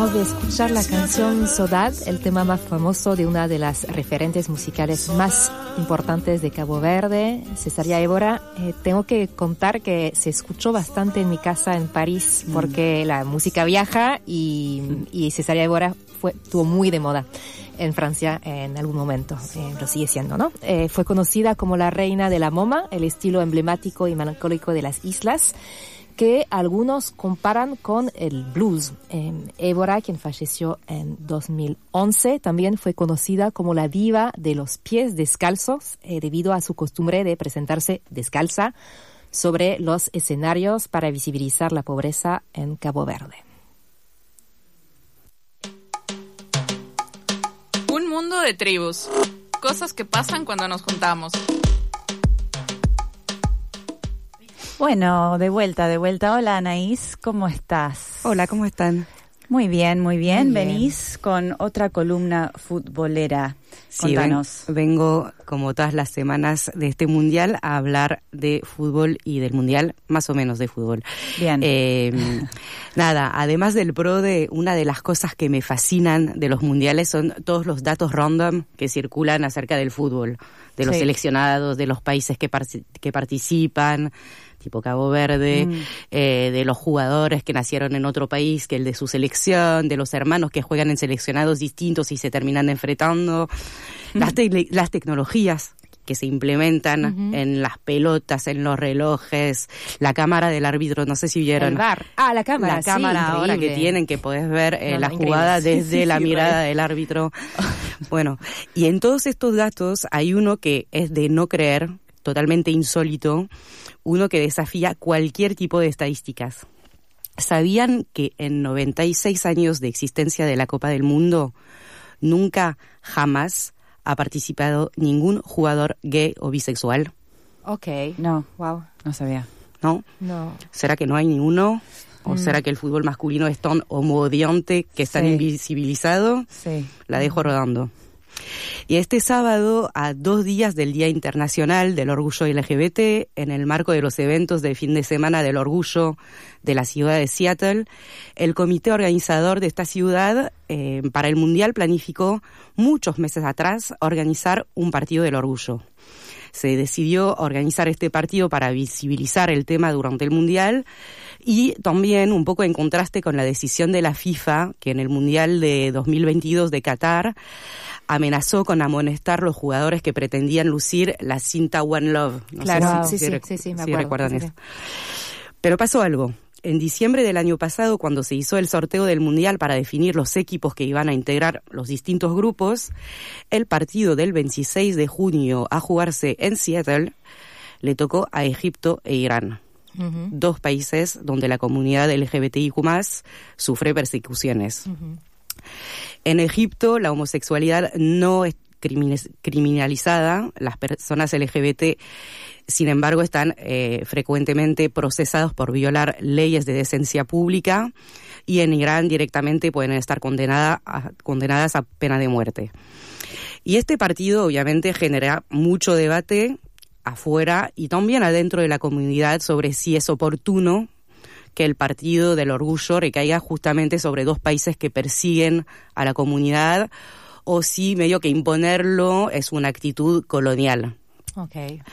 De escuchar la canción Saudade, el tema más famoso de una de las referentes musicales más importantes de Cabo Verde, Cesaria Évora. Tengo que contar que se escuchó bastante en mi casa en París porque la música viaja y Cesaria Évora estuvo muy de moda en Francia en algún momento, lo sigue siendo, ¿no? Fue conocida como la reina de la moma, el estilo emblemático y melancólico de las islas, que algunos comparan con el blues. Évora, quien falleció en 2011, también fue conocida como la diva de los pies descalzos, debido a su costumbre de presentarse descalza sobre los escenarios para visibilizar la pobreza en Cabo Verde. Un mundo de tribus. Cosas que pasan cuando nos juntamos. Bueno, de vuelta. Hola, Anaís, ¿cómo estás? Hola, ¿cómo están? Muy bien. Venís con otra columna futbolera. Contanos. Sí, vengo, como todas las semanas de este Mundial, a hablar de fútbol y del Mundial, más o menos de fútbol. Bien. Nada, además del PRODE, una de las cosas que me fascinan de los Mundiales son todos los datos random que circulan acerca del fútbol, de los seleccionados, de los países que participan, tipo Cabo Verde, de los jugadores que nacieron en otro país que el de su selección, de los hermanos que juegan en seleccionados distintos y se terminan enfrentando, las tecnologías que se implementan en las pelotas, en los relojes, la cámara del árbitro, no sé si vieron. El VAR. La cámara. La cámara ahora que tienen, que podés ver la jugada desde la mirada del árbitro. Bueno, y en todos estos datos hay uno que es de no creer, totalmente insólito, uno que desafía cualquier tipo de estadísticas. ¿Sabían que en 96 años de existencia de la Copa del Mundo nunca, jamás ha participado ningún jugador gay o bisexual? Ok. No, wow, no sabía. ¿No? No. ¿Será que no hay ninguno? ¿O será que el fútbol masculino es tan homodiante que es tan invisibilizado? Sí. La dejo rodando. Y este sábado, a 2 días del Día Internacional del Orgullo LGBT, en el marco de los eventos de fin de semana del orgullo de la ciudad de Seattle, el comité organizador de esta ciudad para el Mundial planificó muchos meses atrás organizar un partido del orgullo. Se decidió organizar este partido para visibilizar el tema durante el Mundial y también un poco en contraste con la decisión de la FIFA, que en el Mundial de 2022 de Qatar amenazó con amonestar los jugadores que pretendían lucir la cinta One Love. No Claro, sé sí, me si acuerdo. recuerdan eso. Pero pasó algo. En diciembre del año pasado, cuando se hizo el sorteo del Mundial para definir los equipos que iban a integrar los distintos grupos, el partido del 26 de junio a jugarse en Seattle le tocó a Egipto e Irán. 2 países donde la comunidad LGBTIQ+ sufre persecuciones. En Egipto, la homosexualidad no es criminalizada. Las personas LGBT, sin embargo, están frecuentemente procesados por violar leyes de decencia pública, y en Irán directamente pueden estar condenadas a pena de muerte. Y este partido obviamente genera mucho debate afuera y también adentro de la comunidad sobre si es oportuno que el partido del orgullo recaiga justamente sobre 2 países que persiguen a la comunidad, o si medio que imponerlo es una actitud colonial. Okay.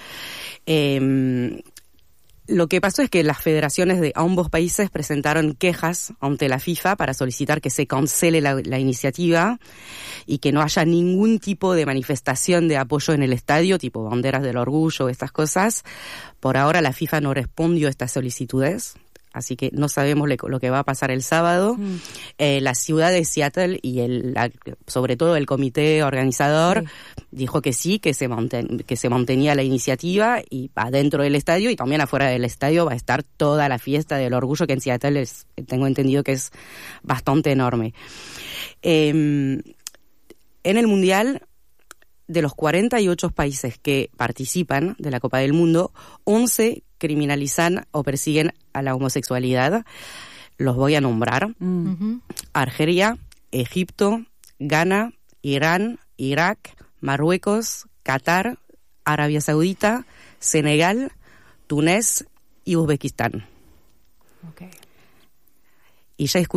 Lo que pasó es que las federaciones de ambos países presentaron quejas ante la FIFA para solicitar que se cancele la iniciativa y que no haya ningún tipo de manifestación de apoyo en el estadio, tipo banderas del orgullo, estas cosas. Por ahora la FIFA no respondió a estas solicitudes, así que no sabemos lo que va a pasar el sábado. La ciudad de Seattle y sobre todo el comité organizador dijo que sí, que se mantenía la iniciativa, y adentro del estadio y también afuera del estadio va a estar toda la fiesta del orgullo, que en Seattle tengo entendido que es bastante enorme. En el Mundial, de los 48 países que participan de la Copa del Mundo, 11 criminalizan o persiguen a la homosexualidad. Los voy a nombrar. Argelia, Egipto, Ghana, Irán, Irak, Marruecos, Qatar, Arabia Saudita, Senegal, Túnez y Uzbekistán. Okay. Y ya escucho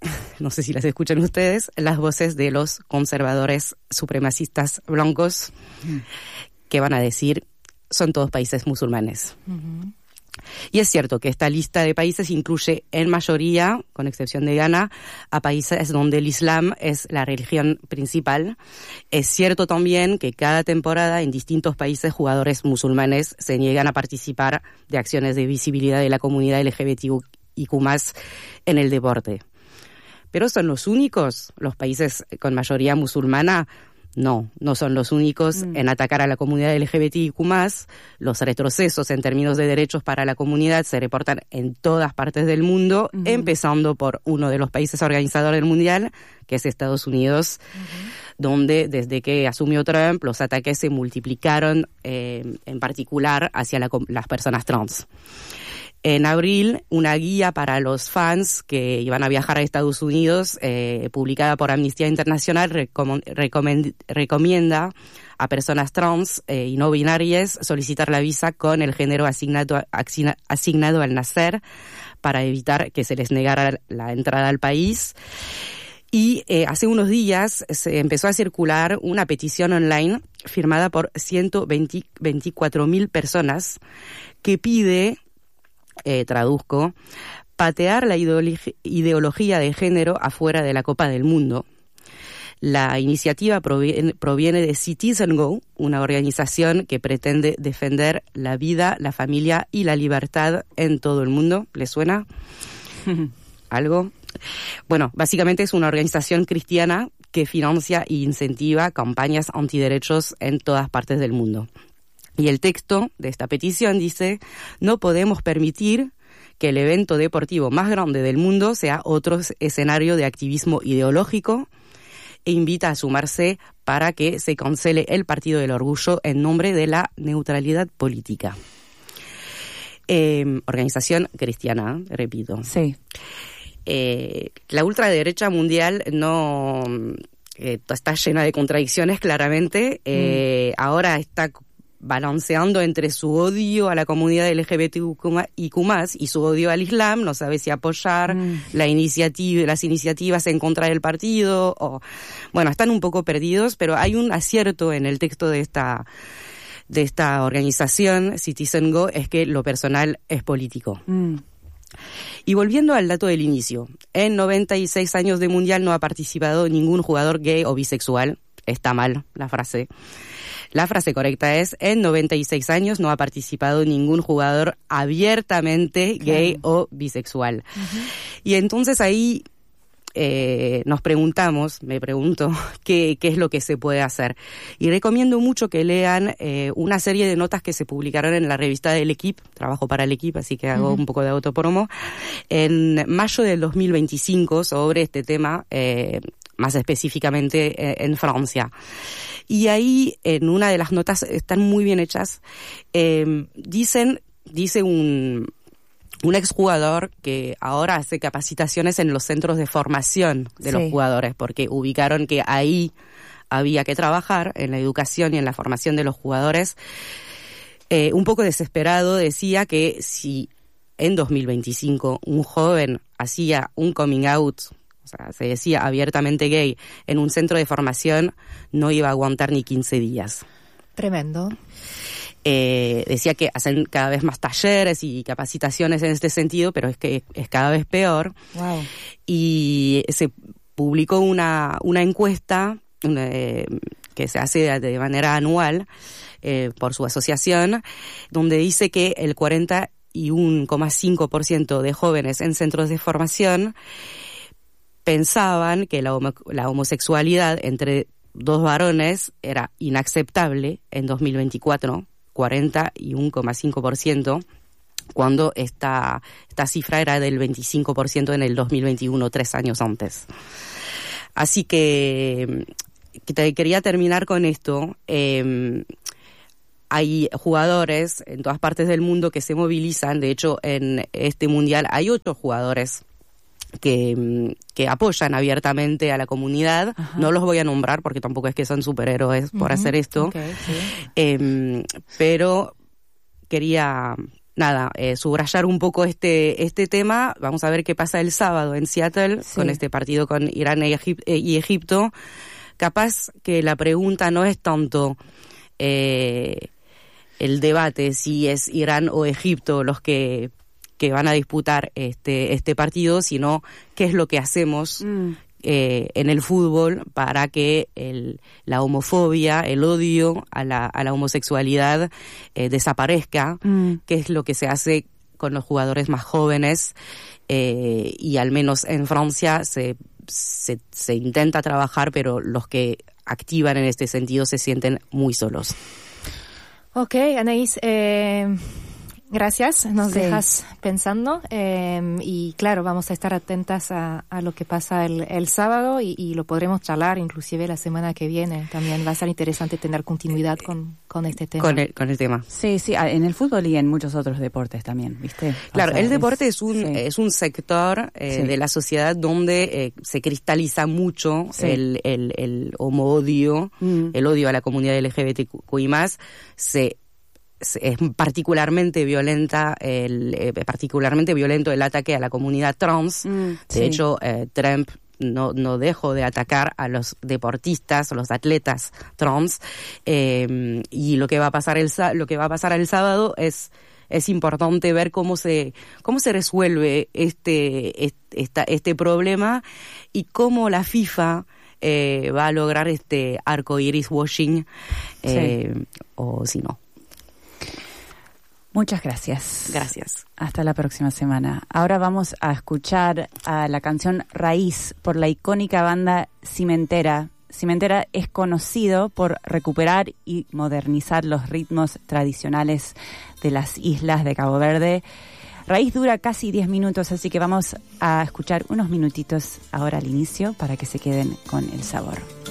no sé si las escuchan ustedes, las voces de los conservadores supremacistas blancos que van a decir son todos países musulmanes. Uh-huh. Y es cierto que esta lista de países incluye en mayoría, con excepción de Ghana, a países donde el Islam es la religión principal. Es cierto también que cada temporada en distintos países jugadores musulmanes se niegan a participar de acciones de visibilidad de la comunidad LGBTIQ+ en el deporte. ¿Pero son los únicos los países con mayoría musulmana? No son los únicos en atacar a la comunidad LGBTIQ+. Los retrocesos en términos de derechos para la comunidad se reportan en todas partes del mundo, empezando por uno de los países organizadores del Mundial, que es Estados Unidos, donde desde que asumió Trump los ataques se multiplicaron, en particular hacia las personas trans. En abril, una guía para los fans que iban a viajar a Estados Unidos, publicada por Amnistía Internacional, recomienda a personas trans y no binarias solicitar la visa con el género asignado al nacer para evitar que se les negara la entrada al país. Y hace unos días se empezó a circular una petición online firmada por 124.000 personas que pide, traduzco, patear la ideología de género afuera de la Copa del Mundo. La iniciativa proviene de Citizen Go, una organización que pretende defender la vida, la familia y la libertad en todo el mundo. ¿Les suena algo? Bueno, básicamente es una organización cristiana que financia e incentiva campañas antiderechos en todas partes del mundo. Y el texto de esta petición dice: no podemos permitir que el evento deportivo más grande del mundo sea otro escenario de activismo ideológico, e invita a sumarse para que se cancele el Partido del Orgullo en nombre de la neutralidad política. Organización cristiana, repito. Sí. La ultraderecha mundial no está llena de contradicciones, claramente. Ahora está balanceando entre su odio a la comunidad LGBTIQ+ y su odio al Islam. No sabe si apoyar las iniciativas en contra del partido. Bueno, están un poco perdidos, pero hay un acierto en el texto de esta organización, Citizen Go, es que lo personal es político. Y volviendo al dato del inicio, en 96 años de Mundial no ha participado ningún jugador gay o bisexual. Está mal la frase. La frase correcta es: en 96 años no ha participado ningún jugador abiertamente gay o bisexual. Y entonces ahí me pregunto, ¿qué es lo que se puede hacer? Y recomiendo mucho que lean una serie de notas que se publicaron en la revista del Equipo, trabajo para el Equipo, así que hago un poco de autopromo, en mayo del 2025 sobre este tema, más específicamente en Francia. Y ahí, en una de las notas, están muy bien hechas, dice un exjugador que ahora hace capacitaciones en los centros de formación de los jugadores, porque ubicaron que ahí había que trabajar en la educación y en la formación de los jugadores. Un poco desesperado decía que si en 2025 un joven hacía un coming out, o sea, se decía abiertamente gay, en un centro de formación, no iba a aguantar ni 15 días. Tremendo. Decía que hacen cada vez más talleres y capacitaciones en este sentido, pero es que es cada vez peor. Wow. Y se publicó una encuesta que se hace de manera anual por su asociación, donde dice que el 41,5% de jóvenes en centros de formación pensaban que la homosexualidad entre dos varones era inaceptable en 2024, 41,5%, cuando esta cifra era del 25% en el 2021, 3 años antes. Así que quería terminar con esto. Hay jugadores en todas partes del mundo que se movilizan. De hecho, en este mundial hay 8 jugadores que apoyan abiertamente a la comunidad. Ajá. No los voy a nombrar porque tampoco es que son superhéroes por hacer esto. Okay, sí. Pero quería nada, subrayar un poco este tema. Vamos a ver qué pasa el sábado en Seattle, con este partido con Irán y Egipto. Capaz que la pregunta no es tanto el debate si es Irán o Egipto los que van a disputar este partido, sino qué es lo que hacemos en el fútbol para que la homofobia, el odio a la homosexualidad desaparezca, qué es lo que se hace con los jugadores más jóvenes, y al menos en Francia se intenta trabajar, pero los que activan en este sentido se sienten muy solos. Ok, Anaís, gracias, nos dejas pensando, y claro, vamos a estar atentas a lo que pasa el sábado y lo podremos charlar inclusive la semana que viene. También va a ser interesante tener continuidad con este tema. Con el tema. Sí, en el fútbol y en muchos otros deportes también, ¿viste? Claro, el deporte es un sector de la sociedad donde se cristaliza mucho el homo-odio, el odio a la comunidad LGBTQI+, es particularmente violento el ataque a la comunidad trans. De hecho, Trump no dejó de atacar a los deportistas, a los atletas trans, y lo que va a pasar el sábado es importante ver cómo se resuelve este problema y cómo la FIFA va a lograr este arco iris washing, o si no. Muchas gracias. Gracias. Hasta la próxima semana. Ahora vamos a escuchar a la canción Raíz por la icónica banda Cimentera. Cimentera es conocido por recuperar y modernizar los ritmos tradicionales de las islas de Cabo Verde. Raíz dura casi 10 minutos, así que vamos a escuchar unos minutitos ahora al inicio para que se queden con el sabor.